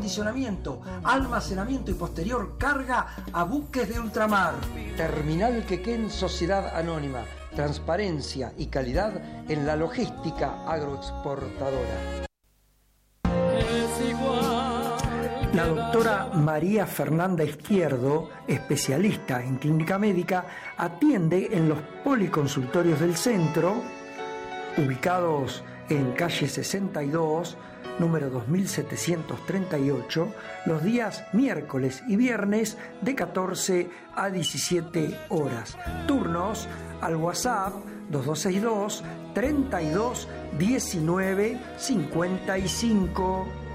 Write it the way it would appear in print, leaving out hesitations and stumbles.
acondicionamiento, almacenamiento y posterior carga a buques de ultramar. Terminal Quequén Sociedad Anónima. Transparencia y calidad en la logística agroexportadora. La doctora María Fernanda Izquierdo, especialista en clínica médica, atiende en los policonsultorios del centro, ubicados en calle 62, número 2738, los días miércoles y viernes de 14 a 17 horas. Turnos al WhatsApp 2262 32 19 55.